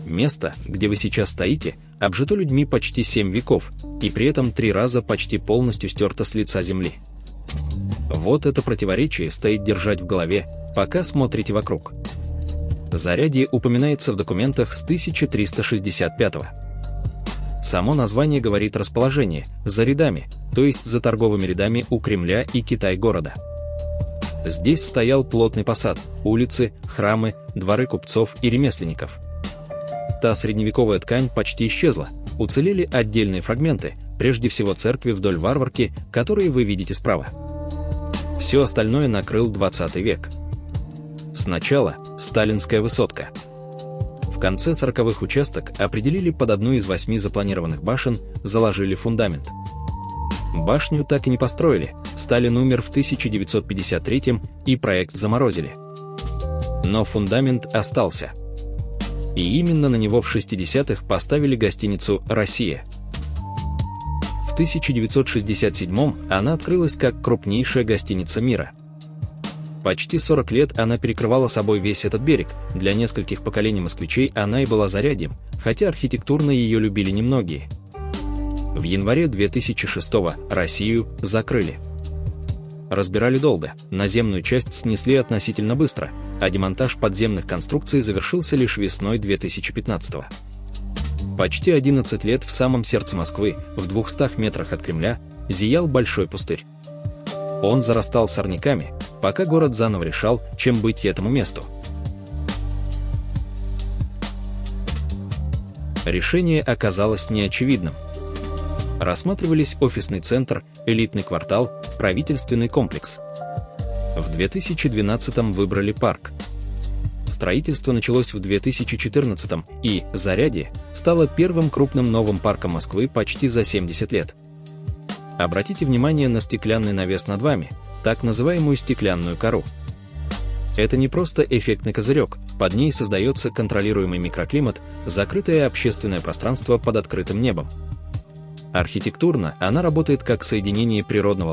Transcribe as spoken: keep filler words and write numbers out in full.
Место, где вы сейчас стоите, обжито людьми почти семь веков, и при этом три раза почти полностью стерто с лица земли. Вот это противоречие стоит держать в голове, пока смотрите вокруг. Зарядье упоминается в документах с тысяча триста шестьдесят пятого. Само название говорит расположение, за рядами, то есть за торговыми рядами у Кремля и Китай-города. Здесь стоял плотный посад, улицы, храмы, дворы купцов и ремесленников. Та средневековая ткань почти исчезла, уцелели отдельные фрагменты, прежде всего церкви вдоль Варварки, которые вы видите справа. Все остальное накрыл двадцатый век. Сначала Сталинская высотка. В конце сороковых участок определили под одну из восьми запланированных башен, заложили фундамент. Башню так и не построили, Сталин умер в тысяча девятьсот пятьдесят третьем и проект заморозили. Но фундамент остался. И именно на него в шестидесятых поставили гостиницу «Россия». В тысяча девятьсот шестьдесят седьмом она открылась как крупнейшая гостиница мира. Почти сорок лет она перекрывала собой весь этот берег, для нескольких поколений москвичей она и была зарядьем, хотя архитектурно ее любили немногие. В январе две тысячи шестого Россию закрыли. Разбирали долго, наземную часть снесли относительно быстро, а демонтаж подземных конструкций завершился лишь весной две тысячи пятнадцатого. Почти одиннадцать лет в самом сердце Москвы, в двухстах метрах от Кремля, зиял большой пустырь. Он зарастал сорняками, пока город заново решал, чем быть этому месту. Решение оказалось неочевидным. Рассматривались офисный центр, элитный квартал, правительственный комплекс. В две тысячи двенадцатом выбрали парк. Строительство началось в две тысячи четырнадцатом, и Зарядье стало первым крупным новым парком Москвы почти за семьдесят лет. Обратите внимание на стеклянный навес над вами, так называемую стеклянную кору. Это не просто эффектный козырек, под ней создается контролируемый микроклимат, закрытое общественное пространство под открытым небом. Архитектурно она работает как соединение природного